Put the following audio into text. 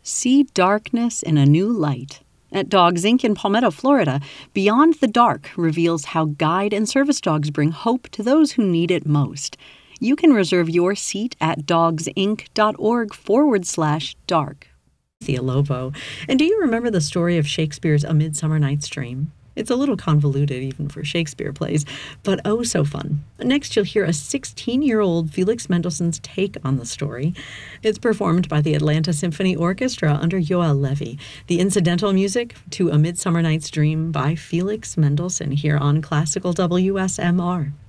See darkness in a new light. At Dogs Inc. in Palmetto, Florida, Beyond the Dark reveals how guide and service dogs bring hope to those who need it most. You can reserve your seat at dogsinc.org/dark. Thea Lobo. And do you remember the story of Shakespeare's A Midsummer Night's Dream? It's a little convoluted even for Shakespeare plays, but oh so fun. Next, you'll hear a 16-year-old Felix Mendelssohn's take on the story. It's performed by the Atlanta Symphony Orchestra under Yoel Levy. The incidental music to A Midsummer Night's Dream by Felix Mendelssohn here on Classical WSMR.